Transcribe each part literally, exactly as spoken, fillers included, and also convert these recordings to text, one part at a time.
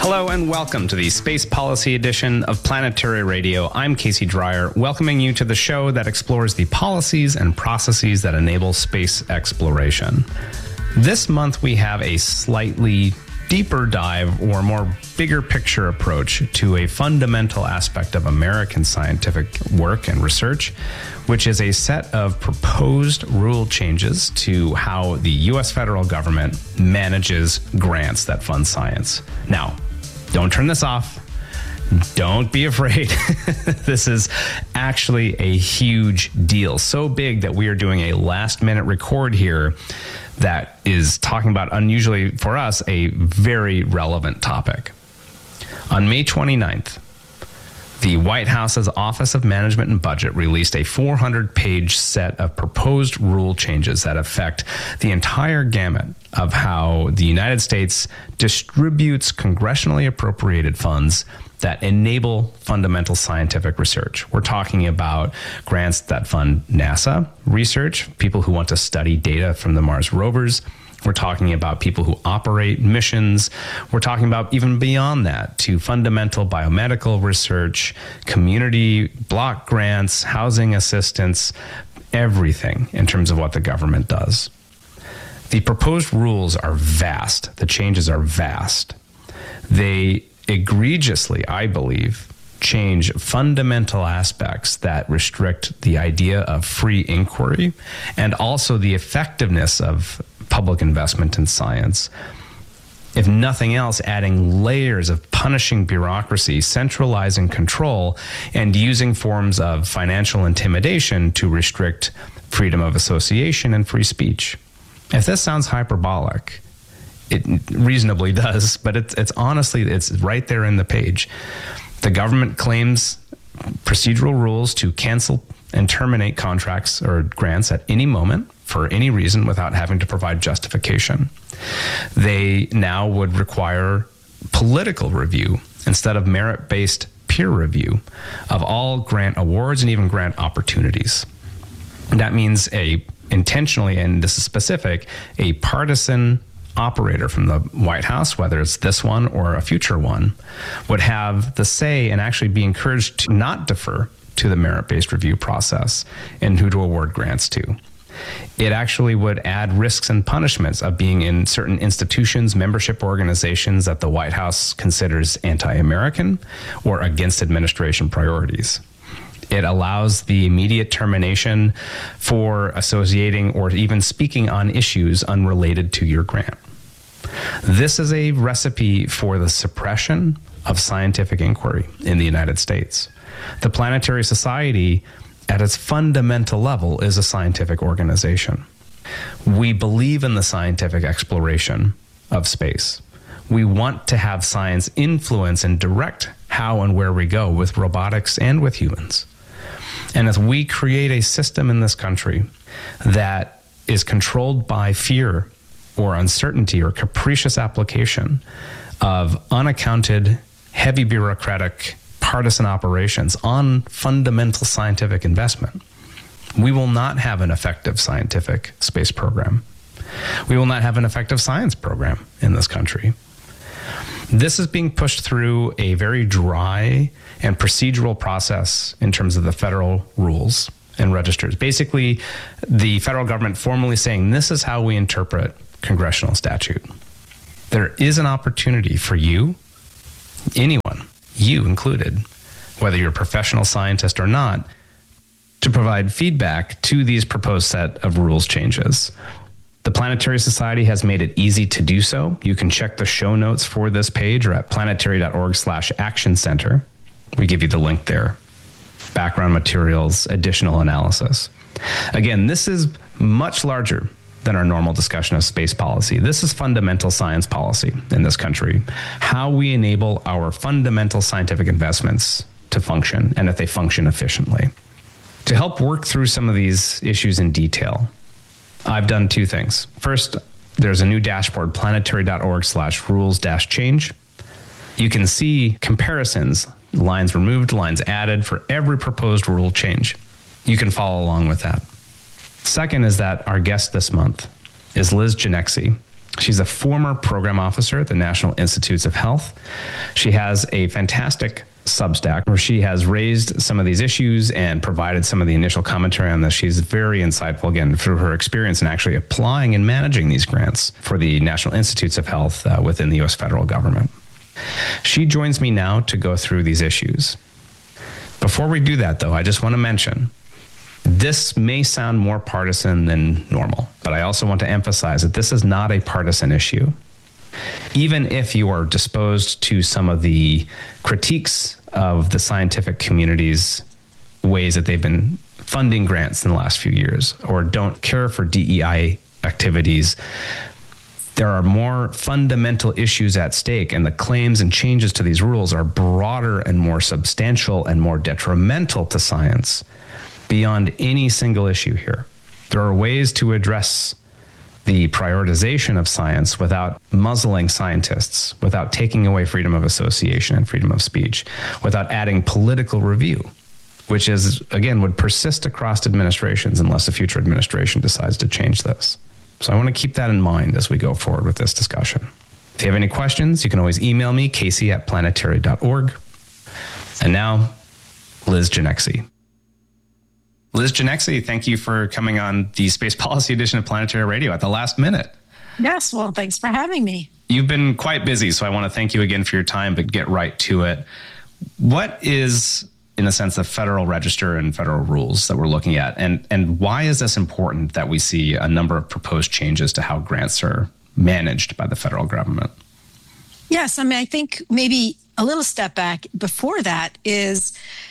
Hello and welcome to the Space Policy edition of Planetary Radio. I'm Casey Dreyer, welcoming you to the show that explores the policies and processes that enable space exploration. This month we have a slightly deeper dive or more bigger picture approach to a fundamental aspect of American scientific work and research, which is a set of proposed rule changes to how the U S federal government manages grants that fund science. Now, don't turn this off. Don't be afraid. This is actually a huge deal. So big that we are doing a last minute record here that is talking about, unusually for us, a very relevant topic. On May twenty-ninth, the White House's Office of Management and Budget released a four hundred page set of proposed rule changes that affect the entire gamut of how the United States distributes congressionally appropriated funds that enable fundamental scientific research. We're talking about grants that fund NASA research, people who want to study data from the Mars rovers. We're talking about people who operate missions. We're talking about even beyond that to fundamental biomedical research, community block grants, housing assistance, everything in terms of what the government does. The proposed rules are vast. The changes are vast. They egregiously, I believe, change fundamental aspects that restrict the idea of free inquiry and also the effectiveness of public investment in science. If nothing else, adding layers of punishing bureaucracy, centralizing control, and using forms of financial intimidation to restrict freedom of association and free speech. If this sounds hyperbolic, it reasonably does, but it's, it's honestly, it's right there in the page. The government claims procedural rules to cancel and terminate contracts or grants at any moment for any reason without having to provide justification. They now would require political review instead of merit-based peer review of all grant awards and even grant opportunities. That means a intentionally, and this is specific, a partisan operator from the White House, whether it's this one or a future one, would have the say and actually be encouraged to not defer to the merit-based review process and who to award grants to. It actually would add risks and punishments of being in certain institutions, membership organizations that the White House considers anti-American or against administration priorities. It allows the immediate termination for associating or even speaking on issues unrelated to your grant. This is a recipe for the suppression of scientific inquiry in the United States. The Planetary Society, at its fundamental level, is a scientific organization. We believe in the scientific exploration of space. We want to have science influence and direct how and where we go with robotics and with humans. And if we create a system in this country that is controlled by fear or uncertainty or capricious application of unaccounted, heavy bureaucratic, partisan operations on fundamental scientific investment, we will not have an effective scientific space program. We will not have an effective science program in this country. This is being pushed through a very dry and procedural process in terms of the federal rules and registers. Basically, the federal government formally saying, this is how we interpret congressional statute. There is an opportunity for you, anyone, you included, whether you're a professional scientist or not, to provide feedback to these proposed set of rules changes. The Planetary Society has made it easy to do so. You can check the show notes for this page or at planetary.org slash action center. We give you the link there. Background materials, additional analysis. Again, this is much larger than our normal discussion of space policy. This is fundamental science policy in this country. How we enable our fundamental scientific investments to function, and if they function efficiently. To help work through some of these issues in detail, I've done two things. First, there's a new dashboard, planetary.org slash rules dash change. You can see comparisons, lines removed, lines added for every proposed rule change. You can follow along with that. Second is that our guest this month is Liz Genexi, She's a former program officer at the National Institutes of Health. She has a fantastic Substack where she has raised some of these issues and provided some of the initial commentary on this. She's very insightful, again, through her experience in actually applying and managing these grants for the National Institutes of Health uh, within the U S federal government. She joins me now to go through these issues. Before we do that, though, I just want to mention this may sound more partisan than normal, but I also want to emphasize that this is not a partisan issue. Even if you are disposed to some of the critiques of the scientific community's ways that they've been funding grants in the last few years, or don't care for D E I activities, there are more fundamental issues at stake, and the claims and changes to these rules are broader and more substantial and more detrimental to science beyond any single issue here. There are ways to address the prioritization of science without muzzling scientists, without taking away freedom of association and freedom of speech, without adding political review, which is, again, would persist across administrations unless a future administration decides to change this. So I want to keep that in mind as we go forward with this discussion. If you have any questions, you can always email me, casey at planetary dot org. And now, Liz Genexi. Liz Genexi, thank you for coming on the Space Policy Edition of Planetary Radio at the last minute. Yes, well, thanks for having me. You've been quite busy, so I want to thank you again for your time, but get right to it. What is, in a sense, the Federal Register and federal rules that we're looking at? And, and why is this important that we see a number of proposed changes to how grants are managed by the federal government? Yes, I mean, I think maybe a little step back before that is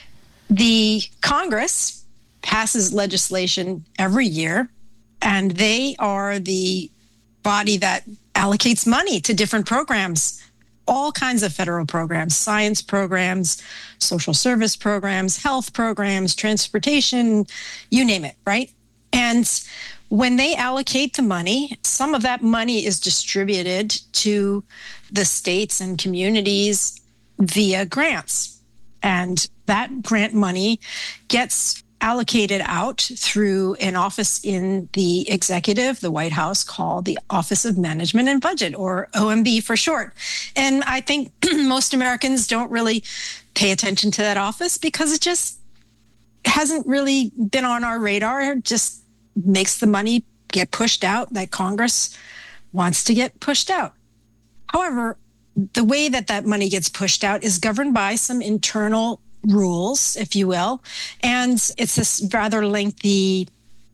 the Congress passes legislation every year, and they are the body that allocates money to different programs, all kinds of federal programs, science programs, social service programs, health programs, transportation, you name it, right? And when they allocate the money, some of that money is distributed to the states and communities via grants. And that grant money gets allocated out through an office in the executive, the White House, called the Office of Management and Budget, or O M B for short. And I think most Americans don't really pay attention to that office because it just hasn't really been on our radar. It just makes the money get pushed out that Congress wants to get pushed out. However, the way that that money gets pushed out is governed by some internal rules, if you will. And it's this rather lengthy,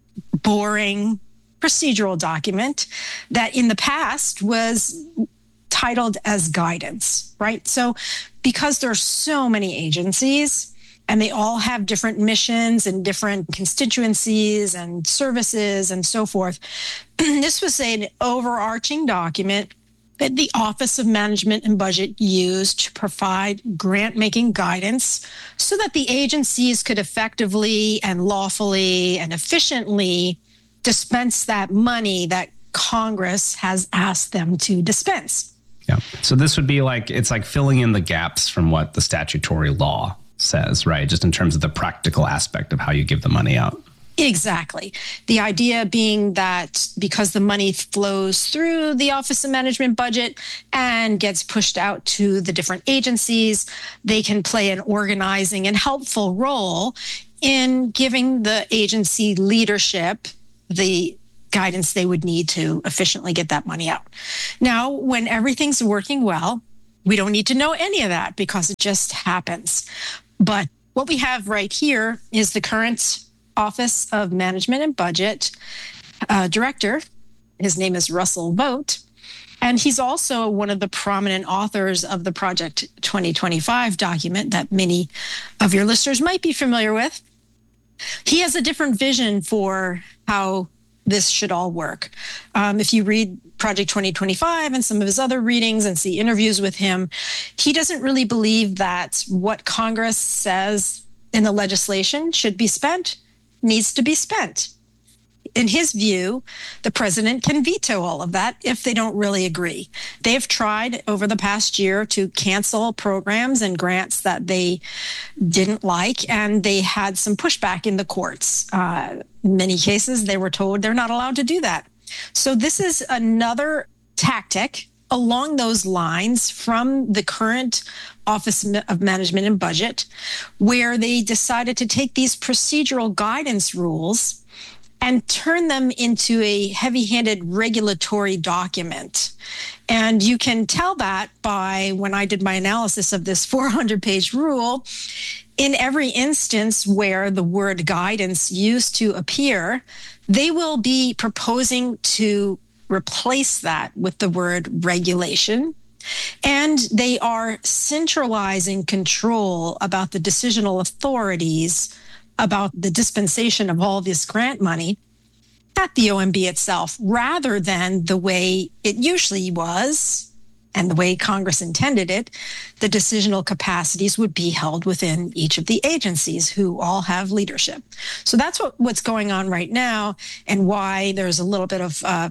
boring procedural document that in the past was titled as guidance, right? So because there are so many agencies and they all have different missions and different constituencies and services and so forth, this was an overarching document that the Office of Management and Budget used to provide grant-making guidance so that the agencies could effectively and lawfully and efficiently dispense that money that Congress has asked them to dispense. Yeah. So this would be like, it's like filling in the gaps from what the statutory law says, right? Just in terms of the practical aspect of how you give the money out. Exactly. The idea being that because the money flows through the Office of Management Budget and gets pushed out to the different agencies, they can play an organizing and helpful role in giving the agency leadership the guidance they would need to efficiently get that money out. Now, when everything's working well, we don't need to know any of that because it just happens. But what we have right here is the current Office of Management and Budget uh, director. His name is Russell Vought, and he's also one of the prominent authors of the Project twenty twenty-five document that many of your listeners might be familiar with. He has a different vision for how this should all work. Um, if you read Project twenty twenty-five and some of his other readings and see interviews with him, he doesn't really believe that what Congress says in the legislation should be spent needs to be spent. In his view, the president can veto all of that if they don't really agree. They have tried over the past year to cancel programs and grants that they didn't like, and they had some pushback in the courts. Uh, in many cases, they were told they're not allowed to do that. So this is another tactic along those lines from the current Office of Management and Budget, where they decided to take these procedural guidance rules and turn them into a heavy-handed regulatory document. And you can tell that by when I did my analysis of this four hundred page rule. In every instance where the word guidance used to appear, they will be proposing to replace that with the word regulation. And they are centralizing control about the decisional authorities about the dispensation of all this grant money at the O M B itself, rather than the way it usually was and the way Congress intended it. The decisional capacities would be held within each of the agencies who all have leadership. So that's what, what's going on right now, and why there's a little bit of uh,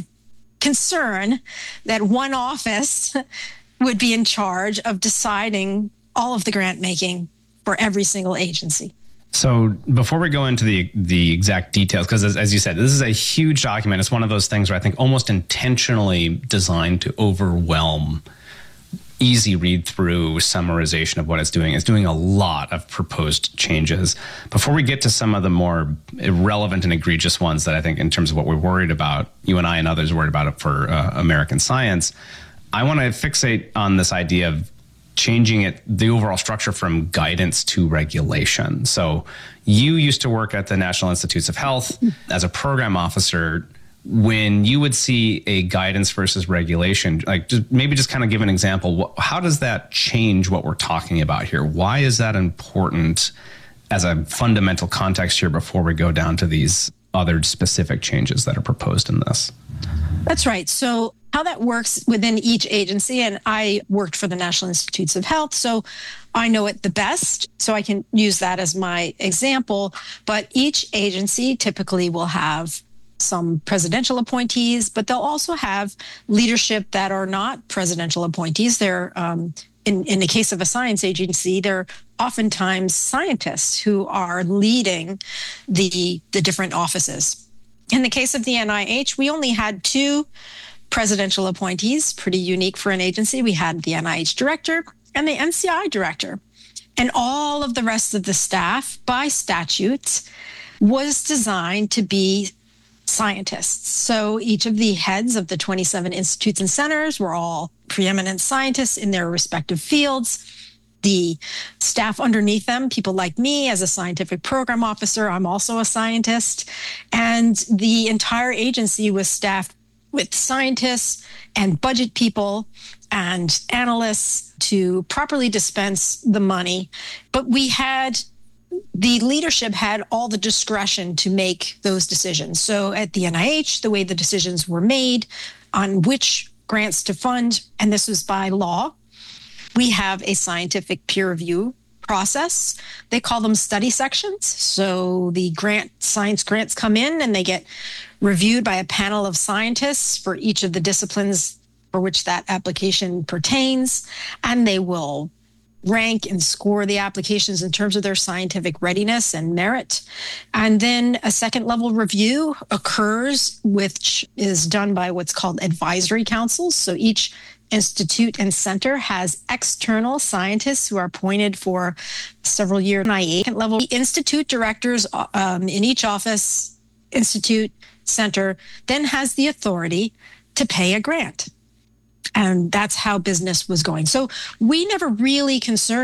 concern that one office would be in charge of deciding all of the grant making for every single agency. So before we go into the the exact details, because as, as you said, this is a huge document. It's one of those things where I think almost intentionally designed to overwhelm. Easy read through summarization of what it's doing. It's doing a lot of proposed changes. Before we get to some of the more irrelevant and egregious ones that I think in terms of what we're worried about, you and I and others worried about it for uh, American science, I want to fixate on this idea of changing it, the overall structure from guidance to regulation. So you used to work at the National Institutes of Health as a program officer. When you would see a guidance versus regulation, like just maybe just kind of give an example, how does that change what we're talking about here? Why is that important as a fundamental context here before we go down to these other specific changes that are proposed in this? That's right. So how that works within each agency, and I worked for the National Institutes of Health, so I know it the best, so I can use that as my example. But each agency typically will have some presidential appointees, but they'll also have leadership that are not presidential appointees. They're, um, in, in the case of a science agency, they're oftentimes scientists who are leading the, the different offices. In the case of the N I H, we only had two presidential appointees, pretty unique for an agency. We had the N I H director and the N C I director. And all of the rest of the staff, by statute, was designed to be scientists. So each of the heads of the twenty-seven institutes and centers were all preeminent scientists in their respective fields. The staff underneath them, people like me as a scientific program officer, I'm also a scientist. And the entire agency was staffed with scientists and budget people and analysts to properly dispense the money. But we had, the leadership had all the discretion to make those decisions. So at the N I H, the way the decisions were made on which grants to fund, and this was by law, we have a scientific peer review process. They call them study sections. So the grant science grants come in and they get reviewed by a panel of scientists for each of the disciplines for which that application pertains. And they will rank and score the applications in terms of their scientific readiness and merit. And then a second level review occurs, which is done by what's called advisory councils. So each institute and center has external scientists who are appointed for several years. N I H level institute directors um, in each office, institute, center, then has the authority to pay a grant. And that's how business was going. So we never really concerned